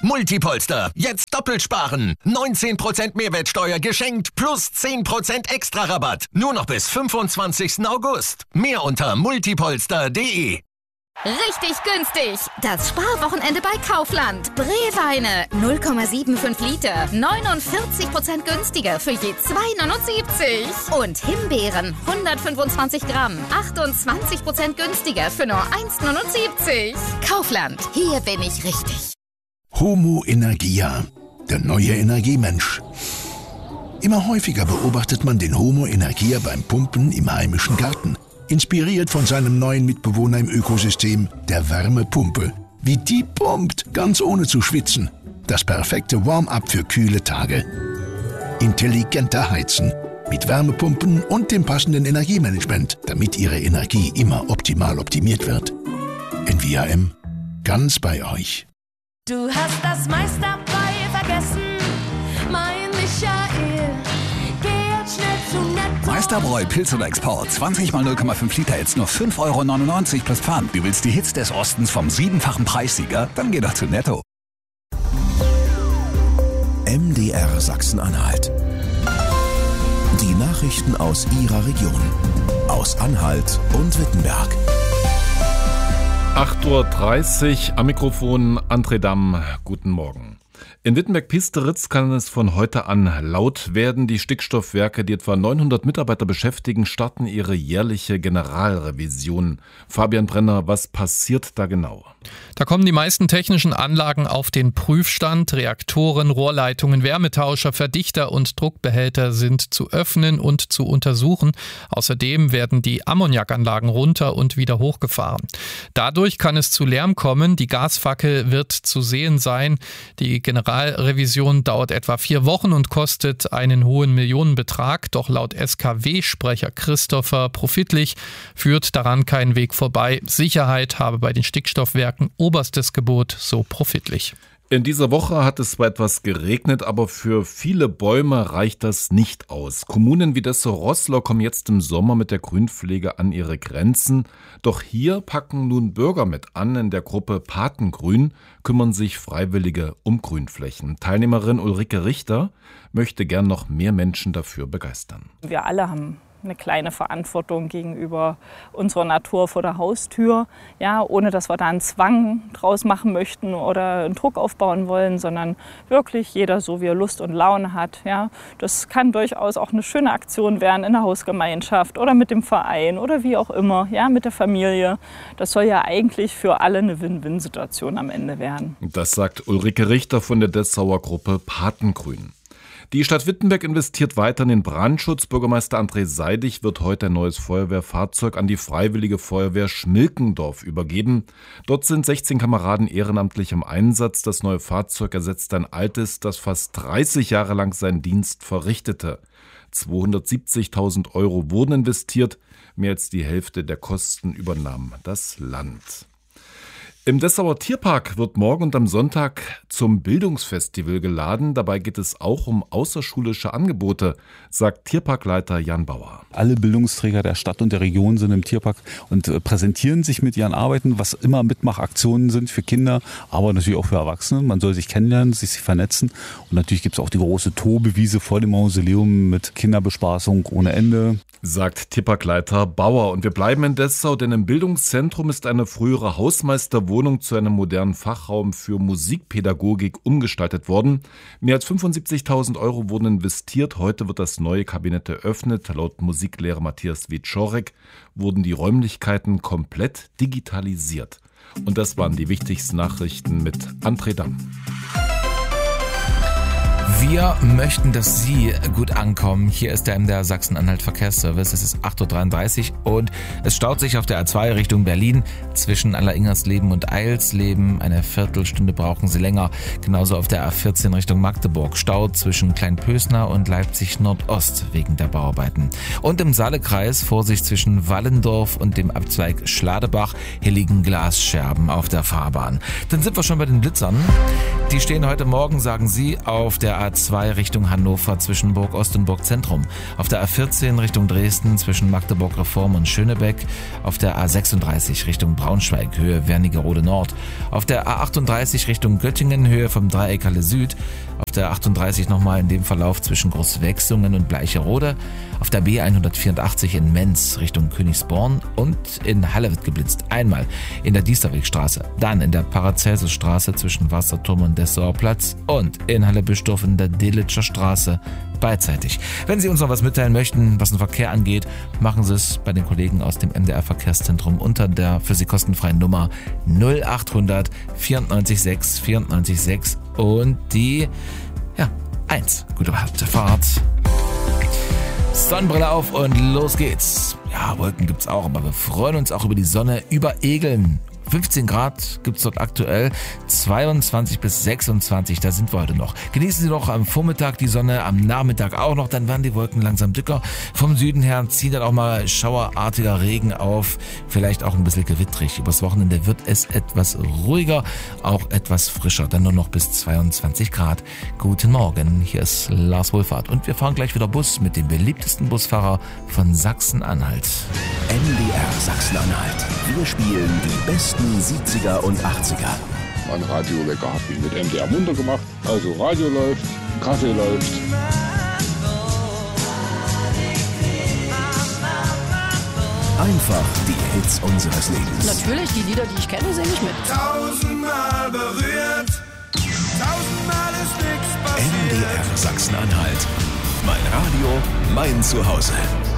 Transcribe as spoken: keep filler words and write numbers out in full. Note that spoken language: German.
Multipolster. Jetzt doppelt sparen. neunzehn Prozent Mehrwertsteuer geschenkt plus zehn Prozent extra Rabatt. Nur noch bis fünfundzwanzigsten August. Mehr unter multipolster punkt de. Richtig günstig! Das Sparwochenende bei Kaufland. Brewweine null Komma fünfundsiebzig Liter, neunundvierzig Prozent günstiger für je zwei neunundsiebzig. Und Himbeeren hundertfünfundzwanzig Gramm, achtundzwanzig Prozent günstiger für nur eins neunundsiebzig. Kaufland, hier bin ich richtig. Homo Energia, der neue Energiemensch. Immer häufiger beobachtet man den Homo Energia beim Pumpen im heimischen Garten. Inspiriert von seinem neuen Mitbewohner im Ökosystem, der Wärmepumpe. Wie die pumpt, ganz ohne zu schwitzen. Das perfekte Warm-up für kühle Tage. Intelligenter Heizen. Mit Wärmepumpen und dem passenden Energiemanagement, damit Ihre Energie immer optimal optimiert wird. N V A M. Ganz bei euch. Du hast das meiste dabei vergessen, mein Michael. Geh jetzt schnell zu Netto. Meisterbräu Pilz oder Export. zwanzig mal null Komma fünf Liter, jetzt nur fünf Euro neunundneunzig plus Pfand. Du willst die Hits des Ostens vom siebenfachen Preissieger? Dann geh doch zu Netto. M D R Sachsen-Anhalt. Die Nachrichten aus Ihrer Region. Aus Anhalt und Wittenberg. acht Uhr dreißig am Mikrofon André Damm. Guten Morgen. In Wittenberg-Piesteritz kann es von heute an laut werden. Die Stickstoffwerke, die etwa neunhundert Mitarbeiter beschäftigen, starten ihre jährliche Generalrevision. Fabian Brenner, was passiert da genau? Da kommen die meisten technischen Anlagen auf den Prüfstand. Reaktoren, Rohrleitungen, Wärmetauscher, Verdichter und Druckbehälter sind zu öffnen und zu untersuchen. Außerdem werden die Ammoniakanlagen runter und wieder hochgefahren. Dadurch kann es zu Lärm kommen. Die Gasfackel wird zu sehen sein. Die Generalrevision dauert etwa vier Wochen und kostet einen hohen Millionenbetrag. Doch laut S K W-Sprecher Christopher Profitlich führt daran kein Weg vorbei. Sicherheit habe bei den Stickstoffwerken oberstes Gebot, so Profitlich. In dieser Woche hat es zwar etwas geregnet, aber für viele Bäume reicht das nicht aus. Kommunen wie Dessau-Roßlau kommen jetzt im Sommer mit der Grünpflege an ihre Grenzen. Doch hier packen nun Bürger mit an. In der Gruppe Patengrün kümmern sich Freiwillige um Grünflächen. Teilnehmerin Ulrike Richter möchte gern noch mehr Menschen dafür begeistern. Wir alle haben eine kleine Verantwortung gegenüber unserer Natur vor der Haustür, ja, ohne dass wir da einen Zwang draus machen möchten oder einen Druck aufbauen wollen, sondern wirklich jeder so, wie er Lust und Laune hat. Ja. Das kann durchaus auch eine schöne Aktion werden in der Hausgemeinschaft oder mit dem Verein oder wie auch immer, ja, mit der Familie. Das soll ja eigentlich für alle eine Win-Win-Situation am Ende werden. Das sagt Ulrike Richter von der Dessauer Gruppe Patengrün. Die Stadt Wittenberg investiert weiter in den Brandschutz. Bürgermeister André Seidig wird heute ein neues Feuerwehrfahrzeug an die Freiwillige Feuerwehr Schmilkendorf übergeben. Dort sind sechzehn Kameraden ehrenamtlich im Einsatz. Das neue Fahrzeug ersetzt ein altes, das fast dreißig Jahre lang seinen Dienst verrichtete. zweihundertsiebzigtausend Euro wurden investiert. Mehr als die Hälfte der Kosten übernahm das Land. Im Dessauer Tierpark wird morgen und am Sonntag zum Bildungsfestival geladen. Dabei geht es auch um außerschulische Angebote, sagt Tierparkleiter Jan Bauer. Alle Bildungsträger der Stadt und der Region sind im Tierpark und präsentieren sich mit ihren Arbeiten, was immer Mitmachaktionen sind für Kinder, aber natürlich auch für Erwachsene. Man soll sich kennenlernen, sich vernetzen. Und natürlich gibt es auch die große Tobewiese vor dem Mausoleum mit Kinderbespaßung ohne Ende, sagt Tierparkleiter Bauer. Und wir bleiben in Dessau, denn im Bildungszentrum ist eine frühere Hausmeisterwohnung zu einem modernen Fachraum für Musikpädagogik umgestaltet worden. Mehr als fünfundsiebzigtausend Euro wurden investiert. Heute wird das neue Kabinett eröffnet. Laut Musiklehrer Matthias Wieczorek wurden die Räumlichkeiten komplett digitalisiert. Und das waren die wichtigsten Nachrichten mit André Damm. Wir möchten, dass Sie gut ankommen. Hier ist der M D R Sachsen-Anhalt Verkehrsservice. Es ist acht Uhr dreiunddreißig und es staut sich auf der A zwei Richtung Berlin zwischen Alleringersleben und Eilsleben. Eine Viertelstunde brauchen Sie länger. Genauso auf der A vierzehn Richtung Magdeburg. Stau zwischen Kleinpösner und Leipzig Nordost wegen der Bauarbeiten. Und im Saalekreis Vorsicht zwischen Wallendorf und dem Abzweig Schladebach. Hier liegen Glasscherben auf der Fahrbahn. Dann sind wir schon bei den Blitzern. Die stehen heute Morgen, sagen Sie, auf der A zwei Richtung Hannover zwischen Burg Ost und Burg Zentrum. Auf der A vierzehn Richtung Dresden zwischen Magdeburg Reform und Schönebeck. Auf der A sechsunddreißig Richtung Braunschweig, Höhe Wernigerode Nord. Auf der A achtunddreißig Richtung Göttingen, Höhe vom Dreieck Halle Süd. Auf der achtunddreißig nochmal in dem Verlauf zwischen Großwechsungen und Bleicherode. Auf der B hundertvierundachtzig in Menz Richtung Königsborn und in Halle wird geblitzt. Einmal in der Diesterwegstraße, dann in der Paracelsusstraße zwischen Wasserturm und Dessauerplatz und in Halle-Büstorf in der Delitscher Straße beidseitig. Wenn Sie uns noch was mitteilen möchten, was den Verkehr angeht, machen Sie es bei den Kollegen aus dem M D R Verkehrszentrum unter der für Sie kostenfreien Nummer null achthundert vierundneunzig sechs vierundneunzig sechs und die ja, eins. Gute Fahrt. Sonnenbrille auf und los geht's. Ja, Wolken gibt's auch, aber wir freuen uns auch über die Sonne über Egeln. fünfzehn Grad gibt's dort aktuell, zweiundzwanzig bis sechsundzwanzig, da sind wir heute noch. Genießen Sie noch am Vormittag die Sonne, am Nachmittag auch noch, dann werden die Wolken langsam dicker. Vom Süden her zieht dann auch mal schauerartiger Regen auf, vielleicht auch ein bisschen gewittrig. Übers Wochenende wird es etwas ruhiger, auch etwas frischer, dann nur noch bis zweiundzwanzig Grad. Guten Morgen, hier ist Lars Wohlfahrt und wir fahren gleich wieder Bus mit dem beliebtesten Busfahrer von Sachsen-Anhalt. M D R Sachsen-Anhalt. Wir spielen die besten siebziger und achtziger. Mein Radiowecker habe ich mit M D R munter gemacht. Also Radio läuft, Kaffee läuft. Einfach die Hits unseres Lebens. Natürlich, die Lieder, die ich kenne, singe ich mit. Tausendmal berührt, tausendmal ist nichts passiert. M D R Sachsen-Anhalt. Mein Radio, mein Zuhause.